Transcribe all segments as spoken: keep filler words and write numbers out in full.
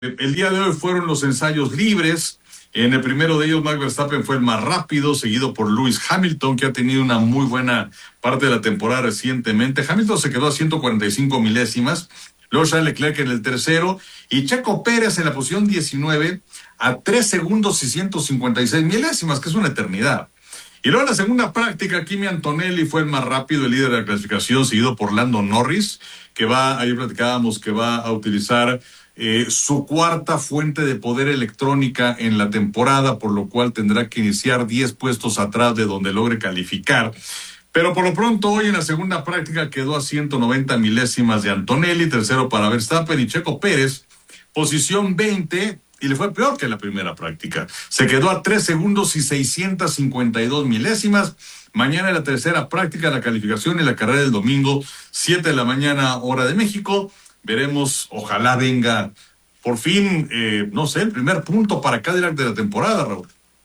El día de hoy fueron los ensayos libres. En el primero de ellos, Max Verstappen fue el más rápido, seguido por Lewis Hamilton, que ha tenido una muy buena parte de la temporada recientemente. Hamilton se quedó a ciento cuarenta y cinco milésimas. Luego Charles Leclerc en el tercero. Y Checo Pérez en la posición diecinueve a tres segundos y ciento cincuenta y seis milésimas, que es una eternidad. Y luego en la segunda práctica, Kimi Antonelli fue el más rápido, el líder de la clasificación, seguido por Lando Norris, que va, ayer platicábamos, que va a utilizar eh, su cuarta fuente de poder electrónica en la temporada, por lo cual tendrá que iniciar diez puestos atrás de donde logre calificar. Pero por lo pronto, hoy en la segunda práctica quedó a ciento noventa milésimas de Antonelli, tercero para Verstappen y Checo Pérez, posición veinte, y le fue peor que en la primera práctica. Se quedó a tres segundos y seiscientos cincuenta y dos milésimas. Mañana en la tercera práctica, la calificación y la carrera del domingo, siete de la mañana, hora de México. Veremos, ojalá venga por fin, eh, no sé, el primer punto para Cadillac de la temporada, Raúl.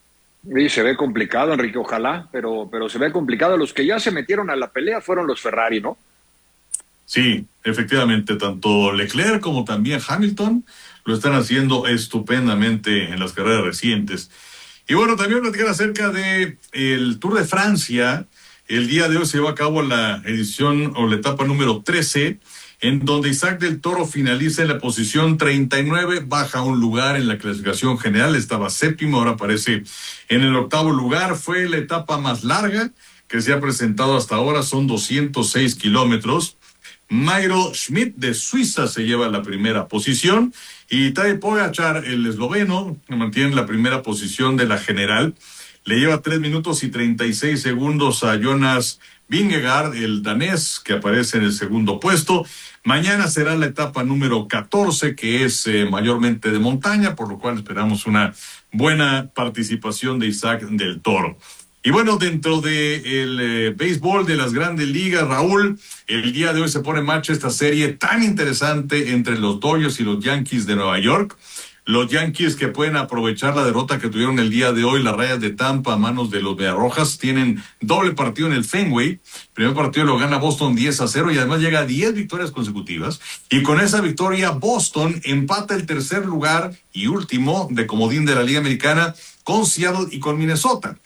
Y se ve complicado, Enrique, ojalá, pero, pero se ve complicado. Los que ya se metieron a la pelea fueron los Ferrari, ¿no? Sí, efectivamente, tanto Leclerc como también Hamilton lo están haciendo estupendamente en las carreras recientes. Y bueno, también platicar acerca de el Tour de Francia. El día de hoy se llevó a cabo la edición o la etapa número trece, en donde Isaac del Toro finaliza en la posición treinta y nueve, baja un lugar en la clasificación general, estaba séptimo, ahora aparece en el octavo lugar. Fue la etapa más larga que se ha presentado hasta ahora, son doscientos seis kilómetros. Mairo Schmidt de Suiza se lleva la primera posición y Tadej Pogačar, el esloveno, mantiene la primera posición de la general. Le lleva tres minutos y treinta y seis segundos a Jonas Vingegaard, el danés, que aparece en el segundo puesto. Mañana será la etapa número catorce, que es eh, mayormente de montaña, por lo cual esperamos una buena participación de Isaac del Toro. Y bueno, dentro del de eh, béisbol de las grandes ligas, Raúl, el día de hoy se pone en marcha esta serie tan interesante entre los Dodgers y los Yankees de Nueva York. Los Yankees, que pueden aprovechar la derrota que tuvieron el día de hoy, las Rayas de Tampa a manos de los Mediarrojas, tienen doble partido en el Fenway. El primer partido lo gana Boston diez a cero y además llega a diez victorias consecutivas. Y con esa victoria, Boston empata el tercer lugar y último de comodín de la Liga Americana con Seattle y con Minnesota.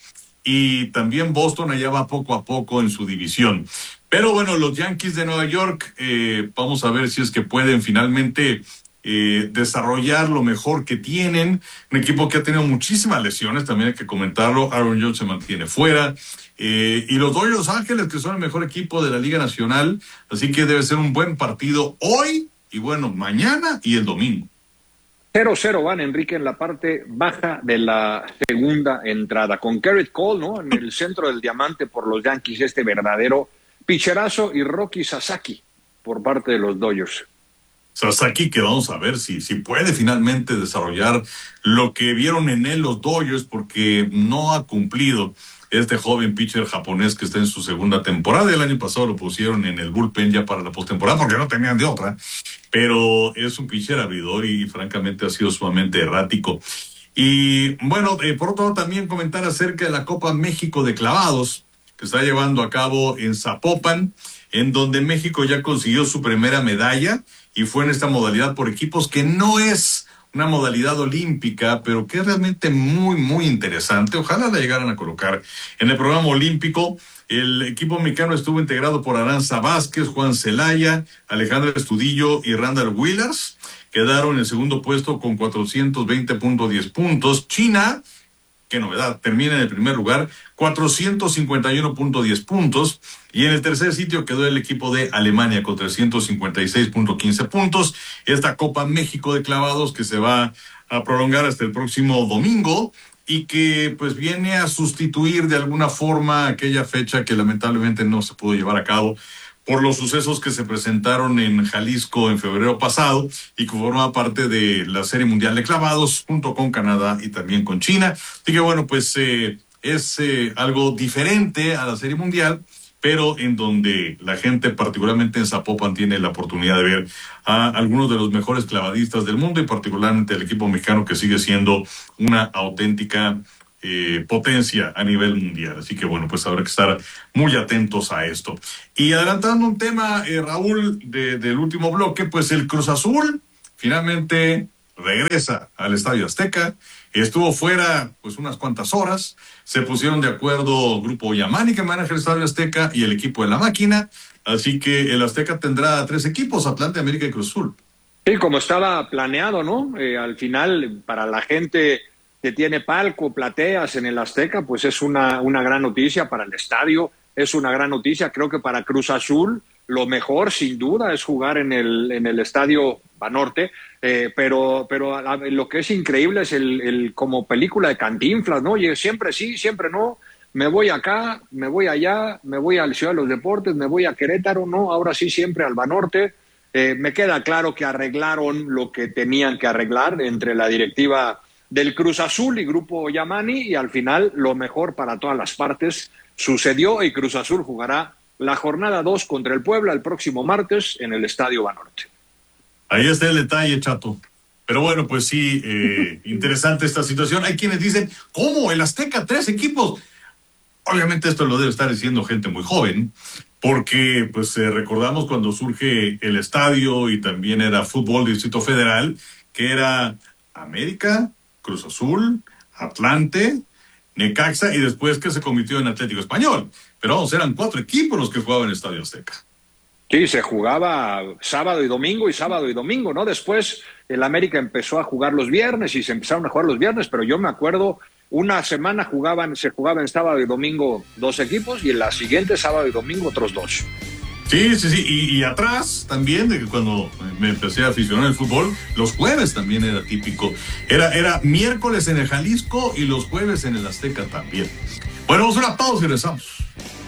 Y también Boston allá va poco a poco en su división. Pero bueno, los Yankees de Nueva York, eh, vamos a ver si es que pueden finalmente eh, desarrollar lo mejor que tienen. Un equipo que ha tenido muchísimas lesiones, también hay que comentarlo. Aaron Judge se mantiene fuera. Eh, y los Dodgers Ángeles, que son el mejor equipo de la Liga Nacional. Así que debe ser un buen partido hoy y bueno, mañana y el domingo. cero cero van, Enrique, en la parte baja de la segunda entrada, con Garrett Cole, ¿no? En el centro del diamante por los Yankees, este verdadero picherazo, y Roki Sasaki por parte de los Dodgers. Sasaki, que vamos a ver si, si puede finalmente desarrollar lo que vieron en él los Dodgers, porque no ha cumplido este joven pitcher japonés que está en su segunda temporada. El año pasado lo pusieron en el bullpen ya para la postemporada porque no tenían de otra, pero es un pitcher abridor y, y francamente ha sido sumamente errático. Y bueno, eh, por otro lado también comentar acerca de la Copa México de Clavados, que está llevando a cabo en Zapopan, en donde México ya consiguió su primera medalla y fue en esta modalidad por equipos, que no es una modalidad olímpica, pero que es realmente muy, muy interesante. Ojalá la llegaran a colocar en el programa olímpico. El equipo mexicano estuvo integrado por Aranza Vázquez, Juan Celaya, Alejandra Estudillo y Randall Willers. Quedaron en el segundo puesto con cuatrocientos veinte punto diez puntos. China, qué novedad, termina en el primer lugar, cuatrocientos cincuenta y uno punto diez puntos. Y en el tercer sitio quedó el equipo de Alemania con trescientos cincuenta y seis punto quince puntos. Esta Copa México de Clavados que se va a prolongar hasta el próximo domingo y que pues viene a sustituir de alguna forma aquella fecha que lamentablemente no se pudo llevar a cabo por los sucesos que se presentaron en Jalisco en febrero pasado y que forma parte de la Serie Mundial de Clavados junto con Canadá y también con China. Así que bueno, pues eh, es eh, algo diferente a la Serie Mundial, pero en donde la gente, particularmente en Zapopan, tiene la oportunidad de ver a algunos de los mejores clavadistas del mundo y particularmente el equipo mexicano, que sigue siendo una auténtica Eh, potencia a nivel mundial. Así que bueno, pues habrá que estar muy atentos a esto. Y adelantando un tema, eh, Raúl, de, del último bloque, pues el Cruz Azul finalmente regresa al Estadio Azteca. Estuvo fuera pues unas cuantas horas. Se pusieron de acuerdo Grupo Yamani, que maneja el Estadio Azteca, y el equipo de La Máquina. Así que el Azteca tendrá tres equipos: Atlante, América y Cruz Azul. Sí, como estaba planeado, ¿no? Eh, al final, para la gente que tiene palco, plateas en el Azteca, pues es una, una gran noticia para el estadio, es una gran noticia. Creo que para Cruz Azul lo mejor, sin duda, es jugar en el, en el Estadio Banorte, eh, pero, pero lo que es increíble es el, el como película de Cantinflas, ¿no? Oye, siempre sí, siempre no, me voy acá, me voy allá, me voy al Ciudad de los Deportes, me voy a Querétaro, no, ahora sí siempre al Banorte. Eh, me queda claro que arreglaron lo que tenían que arreglar entre la directiva del Cruz Azul y Grupo Yamani, y al final lo mejor para todas las partes sucedió, y Cruz Azul jugará la jornada dos contra el Puebla el próximo martes en el Estadio Banorte. Ahí está el detalle, Chato. Pero bueno, pues sí, eh, interesante esta situación. Hay quienes dicen, ¿cómo? ¿El Azteca? ¿Tres equipos? Obviamente esto lo debe estar diciendo gente muy joven, porque pues eh, recordamos cuando surge el estadio y también era fútbol Distrito Federal, que era América, Cruz Azul, Atlante, Necaxa, y después que se convirtió en Atlético Español. Pero vamos, eran cuatro equipos los que jugaban en el Estadio Azteca. Sí, se jugaba sábado y domingo y sábado y domingo, ¿no? Después el América empezó a jugar los viernes y se empezaron a jugar los viernes, pero yo me acuerdo, una semana jugaban, se jugaban sábado y domingo dos equipos, y en la siguiente sábado y domingo otros dos. Sí, sí, sí, y, y atrás también, de que cuando me empecé a aficionar al fútbol, los jueves también era típico. Era, era miércoles en el Jalisco y los jueves en el Azteca también. Bueno, vamos a una pausa y regresamos.